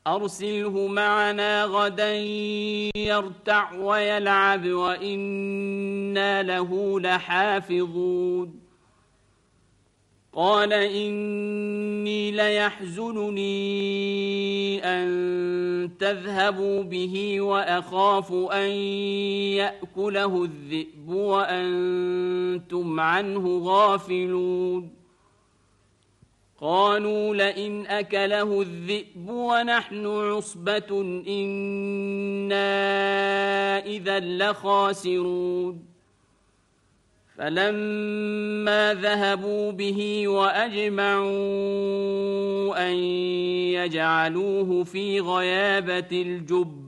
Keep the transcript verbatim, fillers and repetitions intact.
أرسله معنا غدا يرتع ويلعب وإنا له لحافظون قال إني ليحزنني أن تذهبوا به وأخاف أن يأكله الذئب وأنتم عنه غافلون قالوا لئن أكله الذئب ونحن عصبة إنا إذا لخاسرون فلما ذهبوا به وأجمعوا أن يجعلوه في غيابة الجب